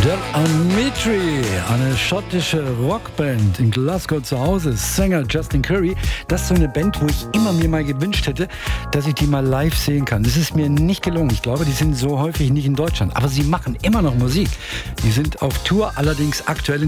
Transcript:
Der Amitri, eine schottische Rockband in Glasgow zu Hause, Sänger Justin Curry. Das ist so eine Band, wo ich immer mir mal gewünscht hätte, dass ich die mal live sehen kann. Das ist mir nicht gelungen. Ich glaube, die sind so häufig nicht in Deutschland. Aber sie machen immer noch Musik. Die sind auf Tour, allerdings aktuell in